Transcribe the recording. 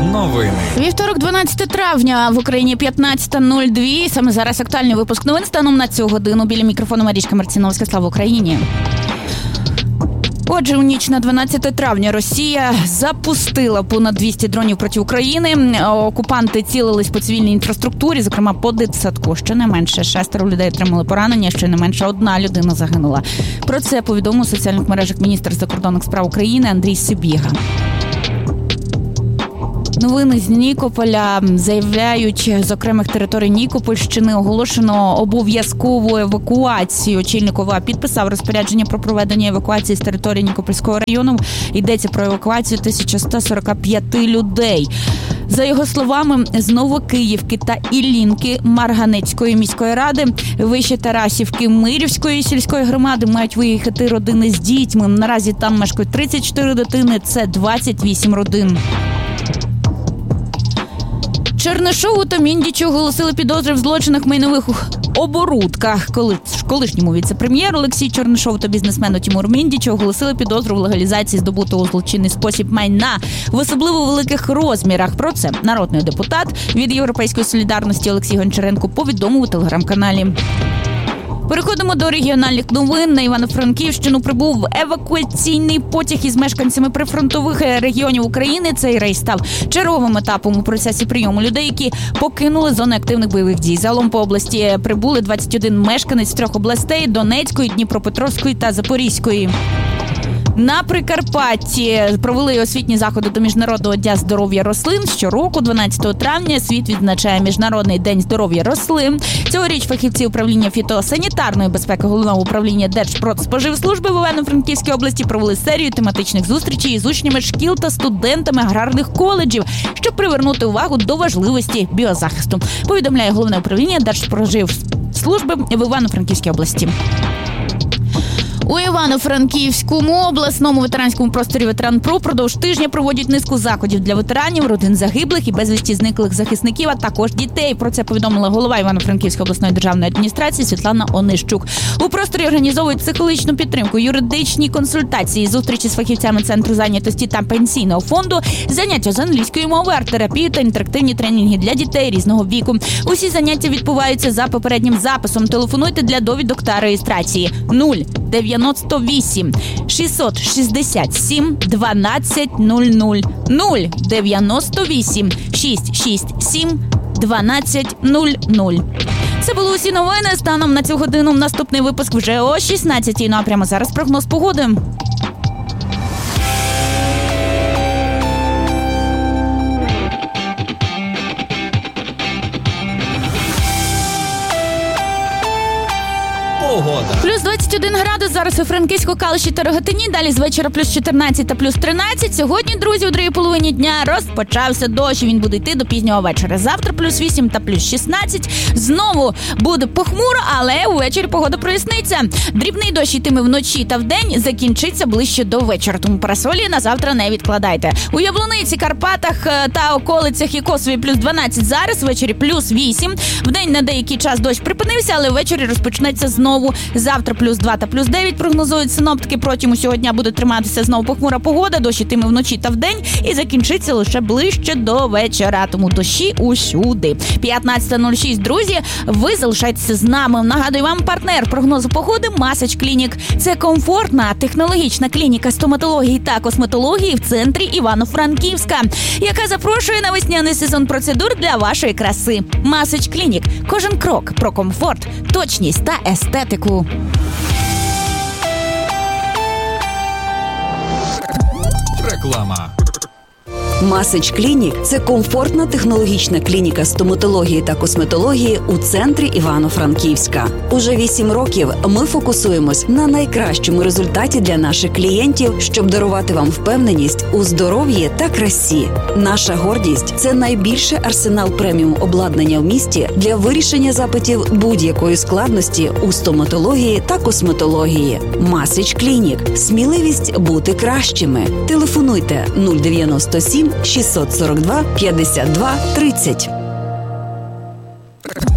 Новини. Вівторок, 12 травня, в Україні 15:02. Саме зараз актуальний випуск новин станом на цю годину. Біля мікрофону Марічка Марціновська. Слава Україні! Отже, у ніч на 12 травня Росія запустила понад 200 дронів проти України. Окупанти цілились по цивільній інфраструктурі, зокрема по дитсадку. Щонайменше 6 людей отримали поранення, щонайменше 1 людина загинула. Про це повідомив у соціальних мережах міністр закордонних справ України Андрій Сибіга. Новини з Нікополя заявляють, з окремих територій Нікопольщини оголошено обов'язкову евакуацію. Очільник ОВА підписав розпорядження про проведення евакуації з території Нікопольського району. Йдеться про евакуацію 1145 людей. За його словами, з Новокиївки та Іллінки Марганецької міської ради, вище Тарасівки Мирівської сільської громади мають виїхати родини з дітьми. Наразі там мешкають 34 дитини, це 28 родин. Чернишову та Міндічу оголосили підозри в злочинах майнових оборудках. Колишньому віце-прем'єру Олексію Чернишову та бізнесмену Тимуру Міндічу оголосили підозру в легалізації здобутого у злочинний спосіб майна в особливо великих розмірах. Про це народний депутат від Європейської солідарності Олексій Гончаренко повідомив у телеграм-каналі. Переходимо до регіональних новин. На Івано-Франківщину прибув евакуаційний потяг із мешканцями прифронтових регіонів України. Цей рейс став черговим етапом у процесі прийому людей, які покинули зони активних бойових дій. Загалом по області прибули 21 мешканець 3 областей – Донецької, Дніпропетровської та Запорізької. На Прикарпатті провели освітні заходи до Міжнародного дня здоров'я рослин. Щороку, 12 травня, світ відзначає Міжнародний день здоров'я рослин. Цьогоріч фахівці управління фітосанітарної безпеки Головного управління Держпродспоживслужби в Івано-Франківській області провели серію тематичних зустрічей із учнями шкіл та студентами аграрних коледжів, щоб привернути увагу до важливості біозахисту, повідомляє Головне управління Держпродспоживслужби в Івано-Франківській області. У Івано-Франківському обласному ветеранському просторі «Ветеран.Про» продовж тижня проводять низку заходів для ветеранів, родин загиблих і безвісті зниклих захисників, а також дітей. Про це повідомила голова Івано-Франківської обласної державної адміністрації Світлана Онищук. У просторі організовують психологічну підтримку, юридичні консультації, зустрічі з фахівцями Центру зайнятості та Пенсійного фонду, заняття з англійської мови, арт-терапію та інтерактивні тренінги для дітей різного віку. Усі заняття відбуваються за попереднім записом. Телефонуйте для довідок та реєстрації 098 667 1200 098 667 1200. Це були усі новини. Станом на цю годину наступний випуск вже о 16-й. Ну а прямо зараз прогноз погоди. Плюс 21 градус зараз у Франківську, Калуші та Рогатині. Далі з вечора плюс 14 та плюс 13. Сьогодні, друзі, у другій половині дня розпочався дощ. Він буде йти до пізнього вечора. Завтра плюс 8 та плюс 16. Знову буде похмуро, але увечері погода проясниться. Дрібний дощ йтиме вночі та вдень, закінчиться ближче до вечора. Тому парасолі на завтра не відкладайте. У Яблуниці, Карпатах та околицях і Косові плюс 12 зараз, ввечері плюс 8. Вдень на деякий час дощ припинився, але ввечері розпочнеться знову. Завтра плюс 2 та плюс 9 прогнозують синоптики. Протягом усього дня буде триматися знову похмура погода, дощ йтиме вночі та вдень і закінчиться лише ближче до вечора. Тому дощі усюди. 15:06, друзі, ви залишайтеся з нами. Нагадую вам, партнер прогнозу погоди Масач Клінік. Це комфортна технологічна клініка стоматології та косметології в центрі Івано-Франківська, яка запрошує на весняний сезон процедур для вашої краси. Масач Клінік. Кожен крок про комфорт, точність та естетику. Реклама. Масач Клінік – це комфортна технологічна клініка стоматології та косметології у центрі Івано-Франківська. Уже 8 років ми фокусуємось на найкращому результаті для наших клієнтів, щоб дарувати вам впевненість у здоров'ї та красі. Наша гордість – це найбільший арсенал преміум обладнання в місті для вирішення запитів будь-якої складності у стоматології та косметології. Масач Клінік – сміливість бути кращими. Телефонуйте 097 642 52 30.